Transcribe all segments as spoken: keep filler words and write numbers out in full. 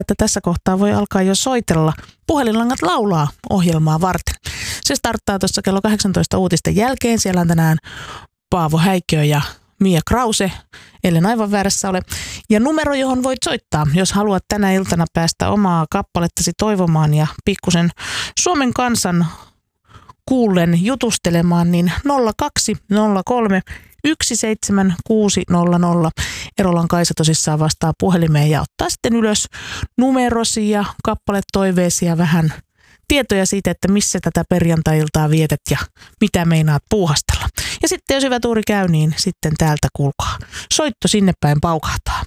että tässä kohtaa voi alkaa jo soitella. Puhelinlangat laulaa ohjelmaa varten. Se starttaa tuossa kello kahdeksantoista uutisten jälkeen. Siellä on tänään Paavo Häikö ja Mia Krause, ellen aivan väärässä ole. Ja numero, johon voit soittaa, jos haluat tänä iltana päästä omaa kappalettasi toivomaan ja pikkusen Suomen kansan kuullen jutustelemaan, niin nolla kaksi nolla kolme yksi seitsemän kuusi nolla nolla. Erolan Kaisa tosissaan vastaa puhelimeen ja ottaa sitten ylös numerosi ja kappaletoiveesi ja vähän tietoja siitä, että missä tätä perjantai-iltaa vietät ja mitä meinaat puuhastella. Ja sitten jos hyvä tuuri käy, niin sitten täältä kuulkaa. Soitto sinne päin paukahtaa.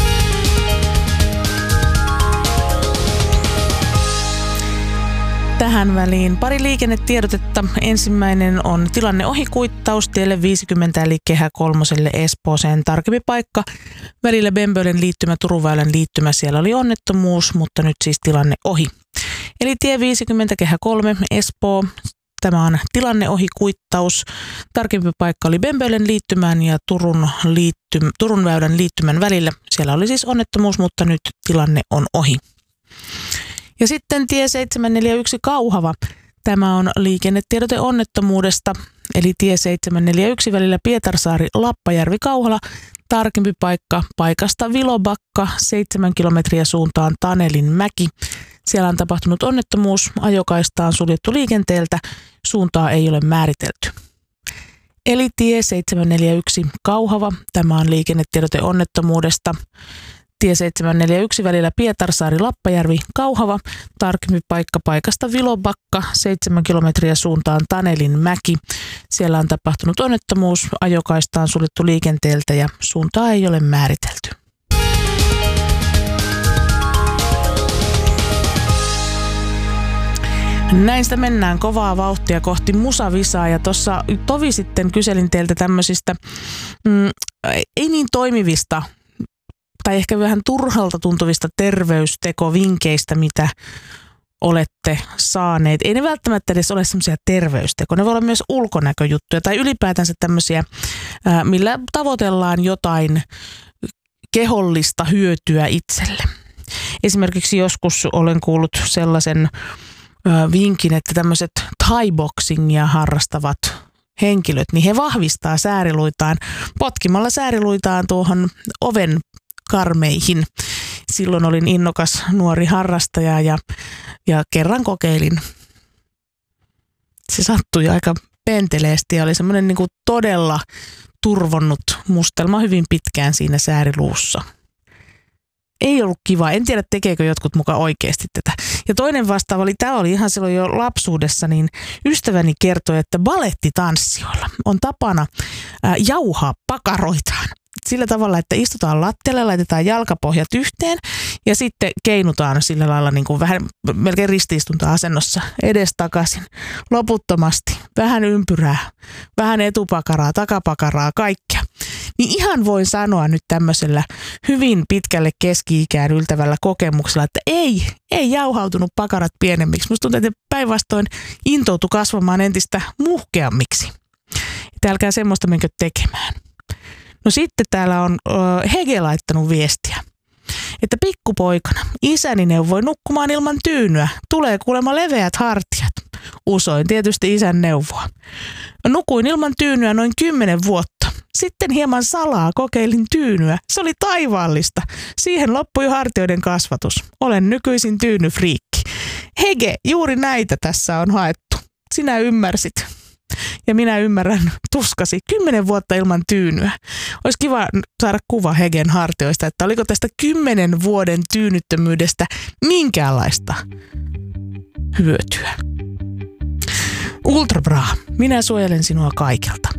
Tähän väliin pari liikennetiedotetta. Ensimmäinen on tilanne ohikuittaus tielle viisikymmentä eli Kehä kolmoselle Espooseen. Tarkempi paikka välillä Bembölen liittymä, Turunväylän liittymä. Siellä oli onnettomuus, mutta nyt siis tilanne ohi. Eli tie viisikymmentä Kehä kolme Espoo. Tämä on tilanne ohikuittaus. Tarkempi paikka oli Bembölen liittymän ja Turun liittym, Turunväylän liittymän välillä. Siellä oli siis onnettomuus, mutta nyt tilanne on ohi. Ja sitten tie seitsemänsataaneljäkymmentäyksi Kauhava. Tämä on liikennetiedote onnettomuudesta, eli tie seitsemänsataaneljäkymmentäyksi välillä Pietarsaari-Lappajärvi-Kauhala. Tarkempi paikka paikasta Vilobakka, seitsemän kilometriä suuntaan Tanelinmäki. Siellä on tapahtunut onnettomuus, ajokaista on suljettu liikenteeltä, suuntaa ei ole määritelty. Eli tie seitsemänsataaneljäkymmentäyksi Kauhava, tämä on liikennetiedote onnettomuudesta. Tie seitsemänsataaneljäkymmentäyksi välillä Pietarsaari-Lappajärvi, Kauhava, tarkempi paikka paikasta Vilobakka, seitsemän kilometriä suuntaan Tanelinmäki. Siellä on tapahtunut onnettomuus, ajokaista on suljettu liikenteeltä ja suuntaa ei ole määritelty. Näistä mennään kovaa vauhtia kohti musavisaa ja tuossa tovi sitten kyselin teiltä tämmöisistä mm, ei niin toimivista tai ehkä vähän turhalta tuntuvista terveystekovinkkeistä, mitä olette saaneet. Ei ne välttämättä edes ole semmoisia terveystekoja, ne voi olla myös ulkonäköjuttuja tai ylipäätänsä tämmöisiä, millä tavoitellaan jotain kehollista hyötyä itselle. Esimerkiksi joskus olen kuullut sellaisen vinkin, että tämmöiset thai-boxingia harrastavat henkilöt, niin he vahvistaa sääriluitaan potkimalla sääriluitaan tuohon oven karmeihin. Silloin olin innokas nuori harrastaja ja, ja kerran kokeilin. Se sattui aika penteleesti ja oli semmoinen niin kuin todella turvonnut mustelma hyvin pitkään siinä sääriluussa. Ei ollut kiva. En tiedä, tekeekö jotkut muka oikeasti tätä. Ja toinen vastaava oli, tämä oli ihan silloin jo lapsuudessa, niin ystäväni kertoi, että balettitanssijoilla on tapana ää, jauhaa pakaroitaan. Sillä tavalla, että istutaan lattialle, laitetaan jalkapohjat yhteen ja sitten keinutaan sillä lailla niin kuin vähän melkein ristiistunta-asennossa edestakaisin loputtomasti. Vähän ympyrää, vähän etupakaraa, takapakaraa, kaikkea. Niin ihan voin sanoa nyt tämmöisellä hyvin pitkälle keski-ikään yltävällä kokemuksella, että ei, ei jauhautunut pakarat pienemmiksi. Musta tuntuu, että päinvastoin intoutui kasvamaan entistä muhkeammiksi. Että älkää semmoista menkö tekemään. No sitten täällä on uh, Hege laittanut viestiä, että pikkupoikana isäni neuvoi nukkumaan ilman tyynyä. Tulee kuulemma leveät hartiat. Usoin tietysti isän neuvoa. Nukuin ilman tyynyä noin kymmenen vuotta. Sitten hieman salaa kokeilin tyynyä. Se oli taivaallista. Siihen loppui hartioiden kasvatus. Olen nykyisin tyynyfriikki. Hege, juuri näitä tässä on haettu. Sinä ymmärsit. Ja minä ymmärrän tuskasi kymmenen vuotta ilman tyynyä. Olisi kiva saada kuva Hegen hartioista, että oliko tästä kymmenen vuoden tyynyttömyydestä minkäänlaista hyötyä. Ultra Bra, minä suojelen sinua kaikelta.